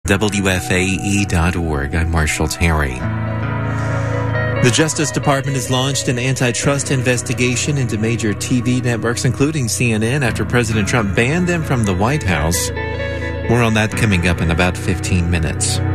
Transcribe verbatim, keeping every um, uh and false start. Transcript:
W F A E dot org. I'm Marshall Terry. The Justice Department has launched an antitrust investigation into major T V networks, including C N N, after President Trump banned them from the White House. More on that coming up in about fifteen minutes.